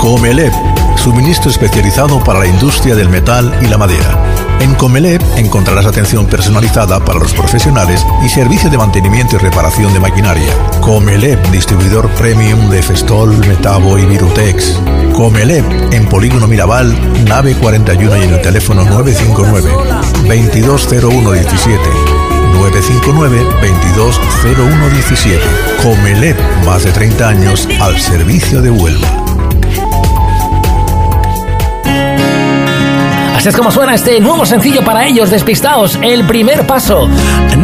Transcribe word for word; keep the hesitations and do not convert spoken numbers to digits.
Comelep, suministro especializado para la industria del metal y la madera. En Comelep encontrarás atención personalizada para los profesionales y servicio de mantenimiento y reparación de maquinaria. Comelep, distribuidor premium de Festol, Metabo y Virutex. Comelep, en Polígono Mirabal, nave cuarenta y uno y en el teléfono nueve cinco nueve, veintidós cero uno diecisiete. nueve cinco nueve, veintidós cero uno diecisiete. Comelep, más de treinta años al servicio de Huelva. Así es como suena este nuevo sencillo para ellos, Despistaos, El Primer Paso.